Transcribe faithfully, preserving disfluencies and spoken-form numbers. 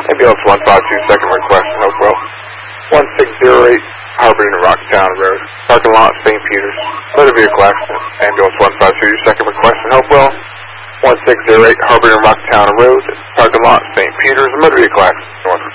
Ambulance one five two, second request in Hopewell. one six zero eight, Harbor and Rocktown Road. Parking lot, Saint Peter's. Motor vehicle accident. Ambulance one five two, second request in Hopewell. one six zero eight, Harbor and Rocktown Road. Parking lot, Saint Peter's. Motor vehicle accident. North